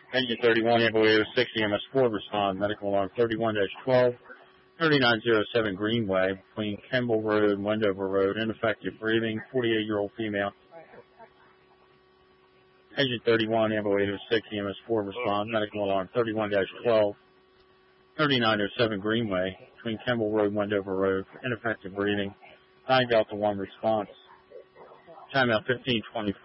Engine 31, Ambulance 60, MS4, respond. Medical alarm 31-12, 3907 Greenway, between Kemble Road and Wendover Road, ineffective breathing, 48-year-old female. Engine 31, Ambulance 60, MS4, respond. Medical alarm 31-12, 3907 Greenway, between Kemble Road and Wendover Road, ineffective breathing, 9 Delta 1 response. Timeout 1524.